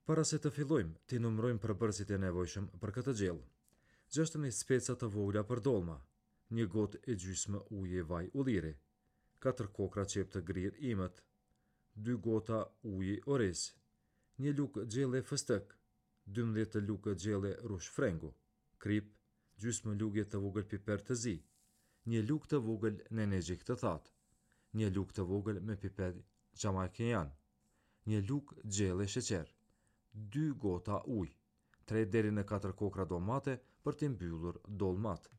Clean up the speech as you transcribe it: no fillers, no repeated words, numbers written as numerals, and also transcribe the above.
Para se të fillojmë, t'i numërojmë përbërësit e nevojshëm për këtë gjellë. 61 speca të vogla për dolma, 1 gotë e gjysmë ujë vaj ulliri, 4 kokra qep të grirë imët, 2 gota ujë oriz, 1 lugë gjelle fëstëk, 12 lugë gjelle rush frengu, krip, gjysmë lugje të vogël piper të zi, 1 lugë të vogël nenexhik të thatë, 1 lugë të vogël me piper jamaikian, 1 lugë gjelle sheqer, 2 gota ujë, 3 deri në 4 kokra domate për t'i mbyllur dolmat.